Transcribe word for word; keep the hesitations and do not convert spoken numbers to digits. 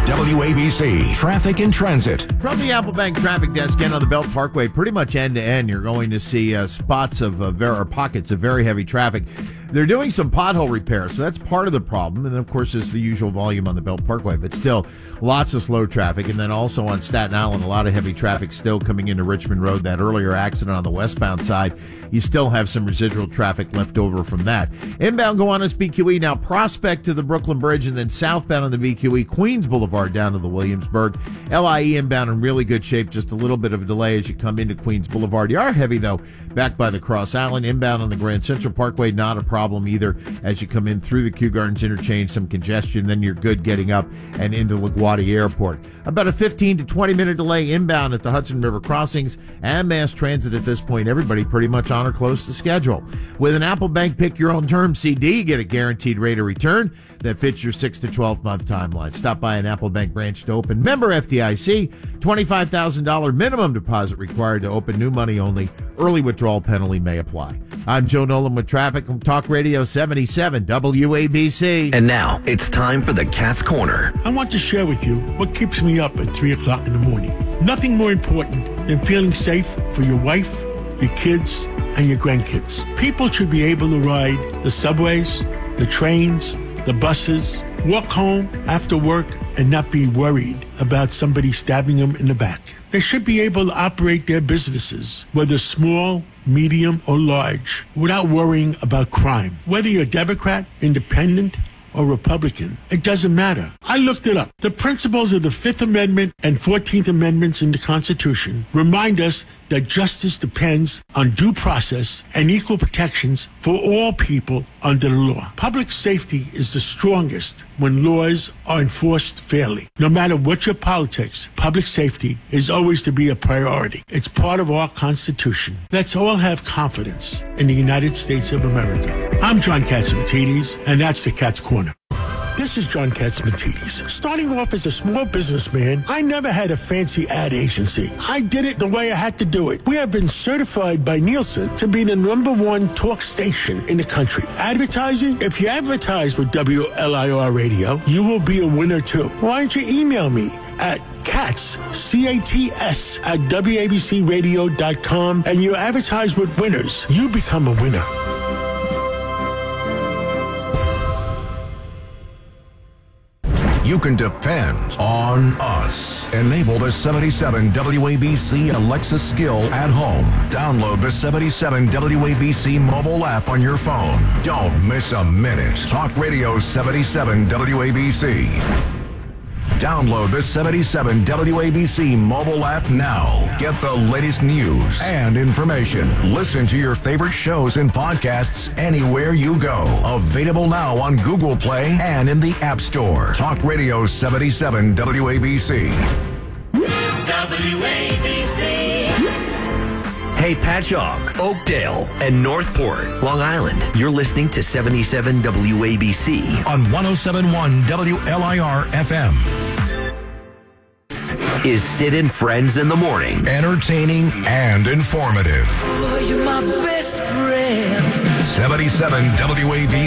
W A B C Traffic and Transit. From the Applebank Traffic Desk and on the Belt Parkway, pretty much end to end, you're going to see uh, spots of uh, ver- or pockets of very heavy traffic. They're doing some pothole repairs, so that's part of the problem. And then, of course, there's the usual volume on the Belt Parkway, but still lots of slow traffic. And then also on Staten Island, a lot of heavy traffic still coming into Richmond Road. That earlier accident on the westbound side, you still have some residual traffic left over from that. Inbound Gowanus B Q E, now Prospect to the Brooklyn Bridge, and then southbound on the B Q E, Queens Boulevard down to the Williamsburg. L I E inbound in really good shape, just a little bit of a delay as you come into Queens Boulevard. You are heavy, though, back by the Cross Island. Inbound on the Grand Central Parkway, not a problem either as you come in through the Kew Gardens interchange, some congestion, then you're good getting up and into LaGuardia Airport. About a fifteen to twenty minute delay inbound at the Hudson River crossings and mass transit at this point. Everybody pretty much on or close to schedule. With an Applebank Pick Your Own Term C D, you get a guaranteed rate of return that fits your six to twelve month timeline. Stop by an Applebank branch to open. Member F D I C, twenty-five thousand dollars minimum deposit required to open, new money only. Early withdrawal penalty may apply. I'm Joe Nolan with traffic from Talk Radio seventy-seven W A B C. And now it's time for the Cat's Corner. I want to share with you what keeps me up at three o'clock in the morning. Nothing more important than feeling safe for your wife, your kids, and your grandkids. People should be able to ride the subways, the trains, the buses, walk home after work, and not be worried about somebody stabbing them in the back. They should be able to operate their businesses, whether small, medium, or large, without worrying about crime. Whether you're Democrat, Independent, or Republican, it doesn't matter. I looked it up. The principles of the Fifth Amendment and Fourteenth Amendments in the Constitution remind us that justice depends on due process and equal protections for all people under the law. Public safety is the strongest when laws are enforced fairly. No matter what your politics, public safety is always to be a priority. It's part of our Constitution. Let's all have confidence in the United States of America. I'm John Catsimatidis, and that's the Cat's Corner. This is John Catsimatidis. Starting off as a small businessman, I never had a fancy ad agency. I did it the way I had to do it. We have been certified by Nielsen to be the number one talk station in the country. Advertising? If you advertise with W L I R Radio, you will be a winner too. Why don't you email me at cats, C A T S, at W A B C radio dot com, and you advertise with winners. You become a winner. You can depend on us. Enable the seventy-seven W A B C Alexa skill at home. Download the seventy-seven W A B C mobile app on your phone. Don't miss a minute. Talk Radio seventy-seven W A B C. Download the seventy-seven W A B C mobile app now. Get the latest news and information. Listen to your favorite shows and podcasts anywhere you go. Available now on Google Play and in the App Store. Talk Radio seventy-seven W A B C. W A B C. Hey, Patchogue, Oakdale, and Northport, Long Island. You're listening to seventy-seven W A B C on one oh seven point one W L I R F M. Is Sid and Friends in the Morning. Entertaining and informative. Oh, you're my best friend. seventy-seven W A B